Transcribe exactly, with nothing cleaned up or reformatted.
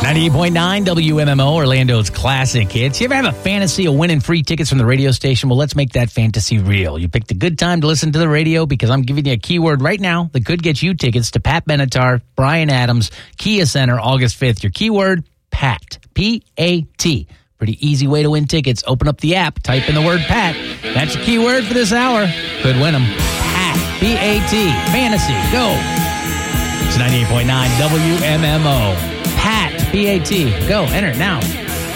ninety-eight point nine W M M O, Orlando's classic hits. You ever have a fantasy of winning free tickets from the radio station? Well, let's make that fantasy real. You picked a good time to listen to the radio because I'm giving you a keyword right now that could get you tickets to Pat Benatar, Bryan Adams, Kia Center, August fifth. Your keyword, Pat. P A T. Pretty easy way to win tickets. Open up the app, type in the word Pat. That's your keyword for this hour. Could win them. Pat. P A T. Fantasy. Go. It's ninety-eight point nine W M M O. Pat. P A T. Go. Enter now.